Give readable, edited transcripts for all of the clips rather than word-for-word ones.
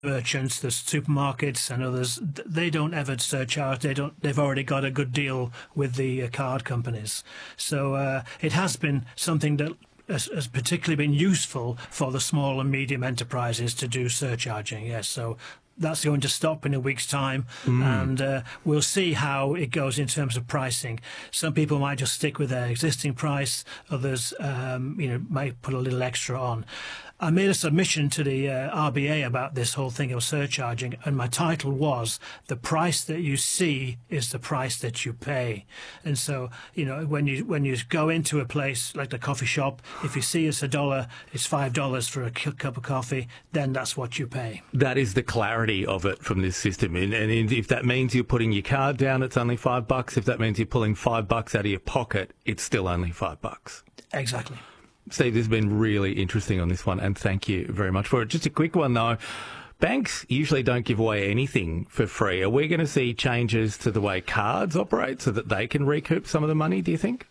merchants, the supermarkets and others, they don't ever surcharge. They've already got a good deal with the card companies. So it has been something that has particularly been useful for the small and medium enterprises to do surcharging. Yes, so that's going to stop in a week's time, and we'll see how it goes in terms of pricing. Some people might just stick with their existing price. Others, might put a little extra on. I made a submission to the RBA about this whole thing of surcharging, and my title was "The price that you see is the price that you pay." And so, when you go into a place like the coffee shop, if you see it's $1, it's $5 for a cup of coffee, then that's what you pay. That is the clarity of it from this system. And if that means you're putting your card down, it's only $5. If that means you're pulling $5 out of your pocket, it's still only $5. Exactly. Steve, this has been really interesting on this one, and thank you very much for it. Just a quick one, though. Banks usually don't give away anything for free. Are we going to see changes to the way cards operate so that they can recoup some of the money, do you think?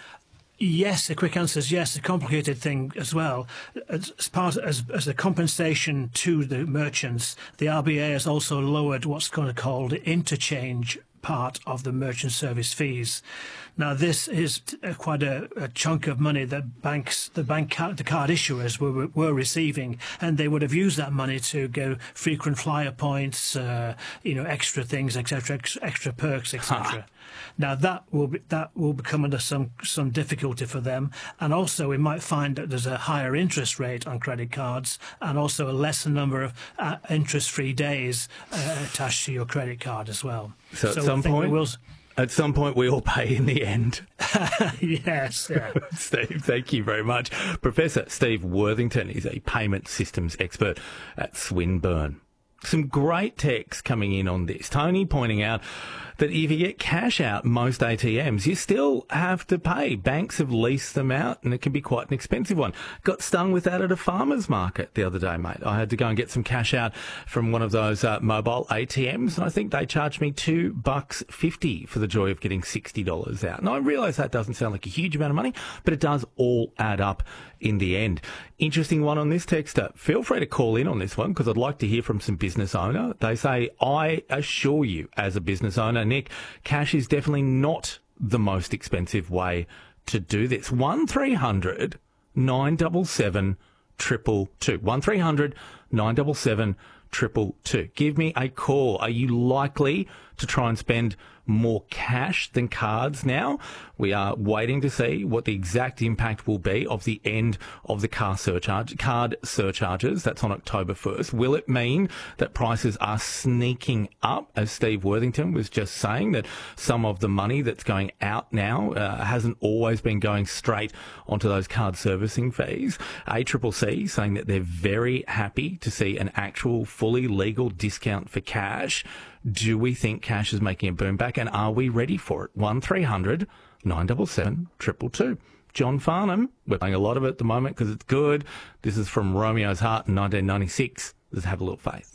Yes, the quick answer is yes. A complicated thing as well. As a compensation to the merchants, the RBA has also lowered what's called the interchange part of the merchant service fees. Now, this is quite a chunk of money that the card issuers were receiving, and they would have used that money to go frequent flyer points, extra things, etc., extra perks, etc. Now that will become under some difficulty for them, and also we might find that there's a higher interest rate on credit cards, and also a lesser number of interest-free days attached to your credit card as well. So at some point we all pay in the end. Yes. Yeah. Steve, thank you very much. Professor Steve Worthington is a payment systems expert at Swinburne. Some great text coming in on this. Tony pointing out that if you get cash out most ATMs, you still have to pay. Banks have leased them out, and it can be quite an expensive one. Got stung with that at a farmer's market the other day, mate. I had to go and get some cash out from one of those mobile ATMs, and I think they charged me $2.50 for the joy of getting $60 out. And I realise that doesn't sound like a huge amount of money, but it does all add up in the end. Interesting one on this texter. Feel free to call in on this one, because I'd like to hear from some business owner. They say, I assure you, as a business owner, Nick, cash is definitely not the most expensive way to do this. 1300 977 222. 1300 977 222. Give me a call. Are you likely to try and spend more cash than cards now? We are waiting to see what the exact impact will be of the end of the card surcharges. That's on October 1st. Will it mean that prices are sneaking up, as Steve Worthington was just saying, that some of the money that's going out now hasn't always been going straight onto those card servicing fees? ACCC saying that they're very happy to see an actual fully legal discount for cash. Do we think cash is making a boom back, and are we ready for it? 1300 977 222. John Farnham, we're playing a lot of it at the moment because it's good. This is from Romeo's Heart in 1996. Let's have a little faith.